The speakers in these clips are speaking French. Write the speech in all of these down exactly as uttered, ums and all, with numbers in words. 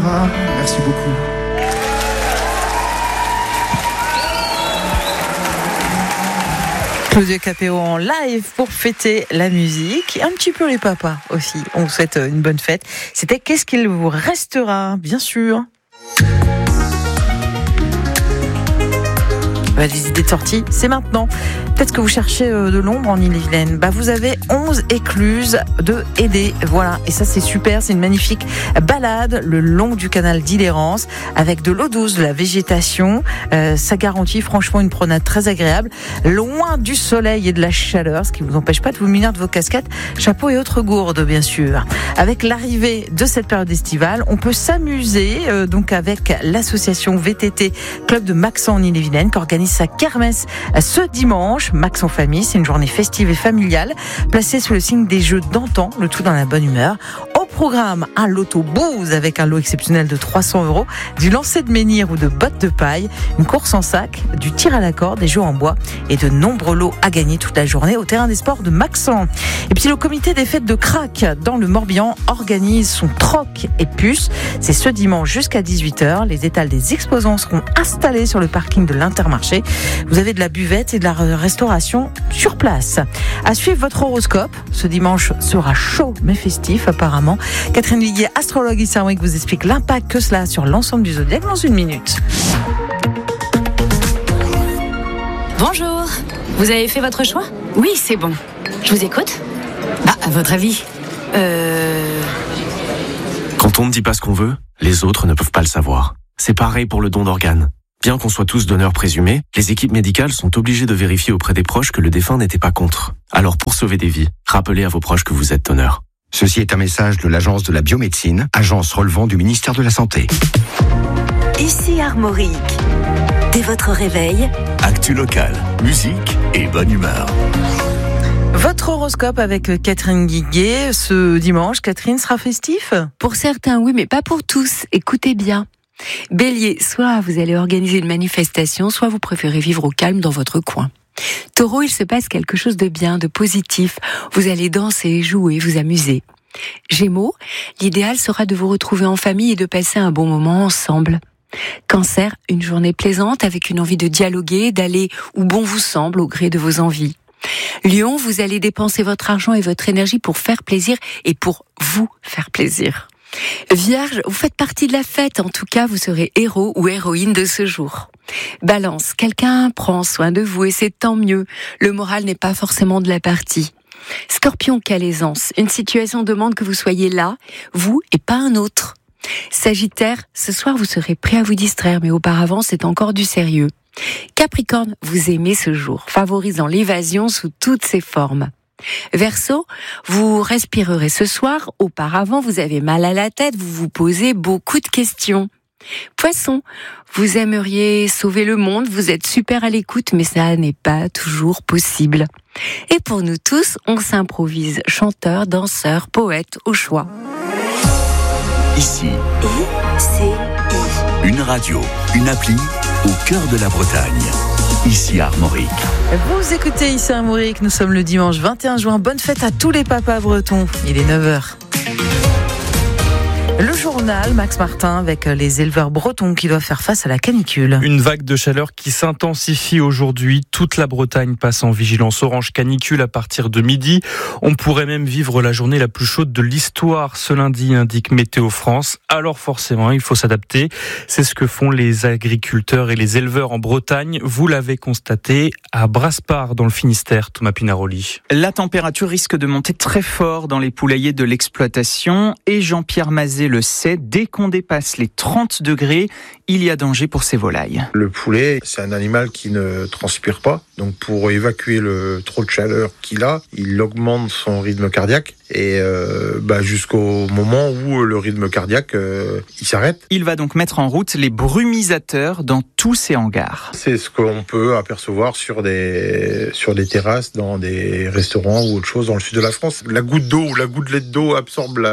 restera. Merci beaucoup. Claudio Capéo en live pour fêter la musique et un petit peu les papas aussi. On vous souhaite une bonne fête. C'était Qu'est-ce qu'il vous restera, bien sûr. Bah, les idées de sortie, c'est maintenant. Peut-être que vous cherchez de l'ombre en Ille-et-Vilaine. Bah, vous avez onze écluses de Hédé. Voilà. Et ça, c'est super. C'est une magnifique balade le long du canal d'Ille-et-Rance avec de l'eau douce, de la végétation. Euh, ça garantit franchement une promenade très agréable. Loin du soleil et de la chaleur, ce qui ne vous empêche pas de vous munir de vos casquettes, chapeaux et autres gourdes, bien sûr. Avec l'arrivée de cette période estivale, on peut s'amuser euh, donc avec l'association V T T Club de Maxent en Ille-et-Vilaine qui organise sa kermesse ce dimanche. Max en famille, c'est une journée festive et familiale placée sous le signe des jeux d'antan, le tout dans la bonne humeur. Au programme, un loto bouse avec un lot exceptionnel de trois cents euros, du lancer de menhir ou de bottes de paille, une course en sac, du tir à la corde, des jeux en bois et de nombreux lots à gagner toute la journée au terrain des sports de Maxent. Et puis le comité des fêtes de Crac dans le Morbihan organise son troc et puce. C'est ce dimanche jusqu'à dix-huit heures. Les étals des exposants seront installés sur le parking de l'Intermarché. Vous avez de la buvette et de la restauration sur place. À suivre votre horoscope. Ce dimanche sera chaud mais festif apparemment. Catherine Viguier, astrologue ici à Saint-Brieuc, vous explique l'impact que cela a sur l'ensemble du zodiaque dans une minute. Bonjour, vous avez fait votre choix ? Oui, c'est bon. Je vous écoute. Ah, à votre avis Euh... Quand on ne dit pas ce qu'on veut, les autres ne peuvent pas le savoir. C'est pareil pour le don d'organes. Bien qu'on soit tous donneurs présumés, les équipes médicales sont obligées de vérifier auprès des proches que le défunt n'était pas contre. Alors pour sauver des vies, rappelez à vos proches que vous êtes donneur. Ceci est un message de l'Agence de la biomédecine, agence relevant du ministère de la Santé. Ici Armorique. Dès votre réveil, actu locale, musique et bonne humeur. Votre horoscope avec Catherine Guiguet. Ce dimanche, Catherine, sera festif ? Pour certains, oui, mais pas pour tous. Écoutez bien. Bélier, soit vous allez organiser une manifestation, soit vous préférez vivre au calme dans votre coin. Taureau, il se passe quelque chose de bien, de positif. Vous allez danser, jouer, vous amuser. Gémeaux, l'idéal sera de vous retrouver en famille et de passer un bon moment ensemble. Cancer, une journée plaisante avec une envie de dialoguer, d'aller où bon vous semble au gré de vos envies. Lion, vous allez dépenser votre argent et votre énergie pour faire plaisir et pour vous faire plaisir. Vierge, vous faites partie de la fête, en tout cas vous serez héros ou héroïne de ce jour. Balance, quelqu'un prend soin de vous et c'est tant mieux, le moral n'est pas forcément de la partie. Scorpion, quelle aisance, une situation demande que vous soyez là, vous et pas un autre. Sagittaire, ce soir vous serez prêt à vous distraire, mais auparavant c'est encore du sérieux. Capricorne, vous aimez ce jour, favorisant l'évasion sous toutes ses formes. Verseau, vous respirerez ce soir, auparavant vous avez mal à la tête, vous vous posez beaucoup de questions. Poisson, vous aimeriez sauver le monde, vous êtes super à l'écoute, mais ça n'est pas toujours possible. Et pour nous tous, on s'improvise chanteur, danseur, poète au choix. Ici, I C I. Une radio, une appli au cœur de la Bretagne. Ici Armorique. Vous écoutez ici Armorique, nous sommes le dimanche vingt et un juin. Bonne fête à tous les papas bretons. Il est neuf heures. Le journal, Max Martin, avec les éleveurs bretons qui doivent faire face à la canicule. Une vague de chaleur qui s'intensifie aujourd'hui. Toute la Bretagne passe en vigilance orange canicule à partir de midi. On pourrait même vivre la journée la plus chaude de l'histoire ce lundi, indique Météo France. Alors forcément, il faut s'adapter. C'est ce que font les agriculteurs et les éleveurs en Bretagne. Vous l'avez constaté à Brasparts, dans le Finistère, Thomas Pinaroli. La température risque de monter très fort dans les poulaillers de l'exploitation et Jean-Pierre Mazet le sait, dès qu'on dépasse les trente degrés, il y a danger pour ces volailles. Le poulet, c'est un animal qui ne transpire pas. Donc pour évacuer le trop de chaleur qu'il a, il augmente son rythme cardiaque et euh, bah, jusqu'au moment où le rythme cardiaque euh, il s'arrête. Il va donc mettre en route les brumisateurs dans tous ses hangars. C'est ce qu'on peut apercevoir sur des sur des terrasses, dans des restaurants ou autre chose dans le sud de la France. La goutte d'eau ou la gouttelette d'eau absorbe la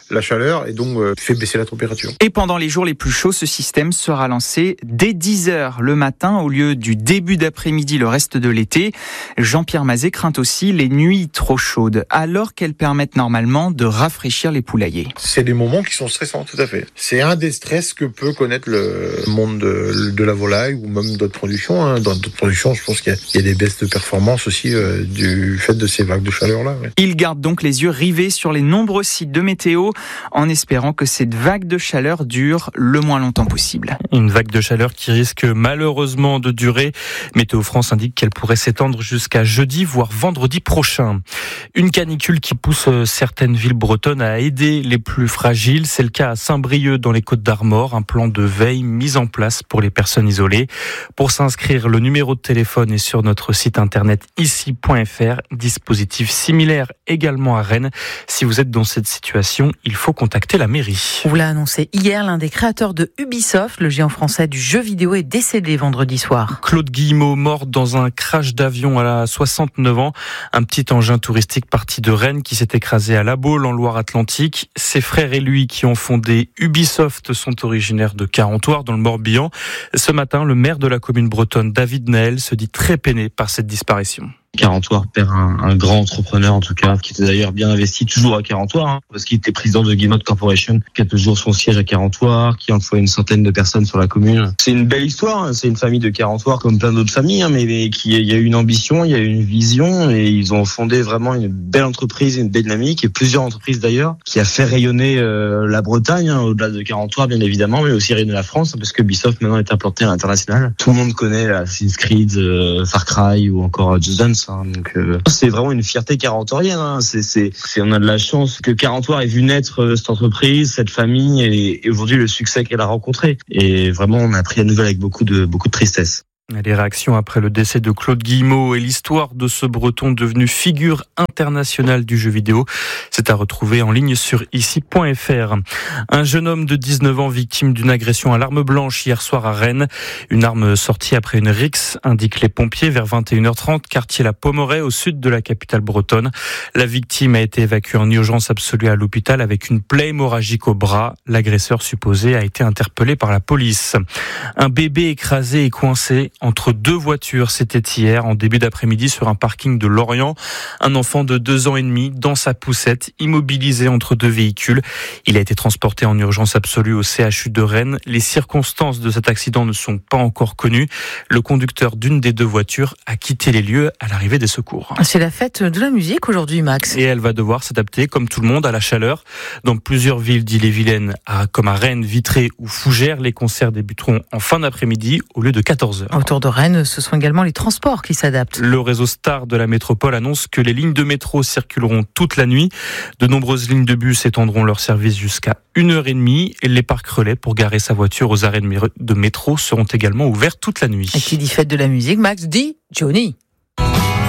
la chaleur et donc euh, fait baisser la température. Et pendant les jours les plus chauds, ce système sera lancé dès dix heures le matin au lieu du début d'après-midi le reste de l'été. Jean-Pierre Mazet craint aussi les nuits trop chaudes, alors qu'elles permettent normalement de rafraîchir les poulaillers. C'est des moments qui sont stressants, tout à fait. C'est un des stress que peut connaître le monde de, de la volaille ou même d'autres productions. Hein. Dans d'autres productions, je pense qu'il y a, il y a des baisses de performance aussi euh, du fait de ces vagues de chaleur-là. Ouais. Il garde donc les yeux rivés sur les nombreux sites de météo en espérant que cette vague de chaleur dure le moins longtemps possible. Une vague de chaleur qui risque malheureusement de durer. Météo France indique qu'elle pourrait s'étendre jusqu'à jeudi, voire vendredi prochain. Une canicule qui pousse certaines villes bretonnes à aider les plus fragiles. C'est le cas à Saint-Brieuc dans les Côtes-d'Armor. Un plan de veille mis en place pour les personnes isolées. Pour s'inscrire, le numéro de téléphone est sur notre site internet ici point f r. Dispositif similaire également à Rennes. Si vous êtes dans cette situation, il faut contacter la mairie. On vous l'a annoncé hier, l'un des créateurs de Ubisoft, le géant français du jeu vidéo, est décédé vendredi soir. Claude Guillemot, mort dans un crash d'avion à soixante-neuf ans. Un petit engin touristique parti de Rennes qui s'est écrasé à La Baule en Loire-Atlantique. Ses frères et lui qui ont fondé Ubisoft sont originaires de Carentoire dans le Morbihan. Ce matin, le maire de la commune bretonne, David Naël, se dit très peiné par cette disparition. Carentoire perd un, un grand entrepreneur en tout cas, qui était d'ailleurs bien investi toujours à Carentoire, hein, parce qu'il était président de Guillemot Corporation, qui a toujours son siège à Carentoire, qui emploie une centaine de personnes sur la commune. C'est une belle histoire, hein, c'est une famille de Carentoire comme plein d'autres familles, hein, mais, mais qui, il y a eu une ambition, il y a eu une vision, et ils ont fondé vraiment une belle entreprise, une belle dynamique, et plusieurs entreprises d'ailleurs, qui a fait rayonner euh, la Bretagne, hein, au-delà de Carentoire bien évidemment, mais aussi rayonner la France, hein, parce que Ubisoft maintenant est implanté à l'international. Tout le monde connaît Assassin's Creed, euh, Far Cry ou encore Just Dance. Hein, donc euh, c'est vraiment une fierté carentorienne. Hein. C'est, c'est, c'est, on a de la chance que Carentoire ait vu naître euh, cette entreprise, cette famille, et, et aujourd'hui le succès qu'elle a rencontré. Et vraiment, on a pris la nouvelle avec beaucoup de beaucoup de tristesse. Les réactions après le décès de Claude Guillemot et l'histoire de ce Breton devenu figure internationale du jeu vidéo, c'est à retrouver en ligne sur ici point f r. Un jeune homme de dix-neuf ans victime d'une agression à l'arme blanche hier soir à Rennes. Une arme sortie après une rixe, indiquent les pompiers, vers vingt et une heures trente, quartier La Pommeraye, au sud de la capitale bretonne. La victime a été évacuée en urgence absolue à l'hôpital avec une plaie hémorragique au bras. L'agresseur supposé a été interpellé par la police. Un bébé écrasé et coincé entre deux voitures, c'était hier en début d'après-midi sur un parking de Lorient. Un enfant de deux ans et demi dans sa poussette, immobilisé entre deux véhicules. Il a été transporté en urgence absolue au C H U de Rennes. Les circonstances de cet accident ne sont pas encore connues. Le conducteur d'une des deux voitures a quitté les lieux à l'arrivée des secours. C'est la fête de la musique aujourd'hui, Max. Et elle va devoir s'adapter, comme tout le monde, à la chaleur. Dans plusieurs villes d'Ille-et-Vilaine, comme à Rennes, Vitré ou Fougères, les concerts débuteront en fin d'après-midi au lieu de quatorze heures. Autour de Rennes, ce sont également les transports qui s'adaptent. Le réseau Star de la métropole annonce que les lignes de métro circuleront toute la nuit. De nombreuses lignes de bus étendront leur service jusqu'à une heure trente et les parcs relais pour garer sa voiture aux arrêts de métro seront également ouverts toute la nuit. Et qui dit fête de la musique, Max dit Johnny.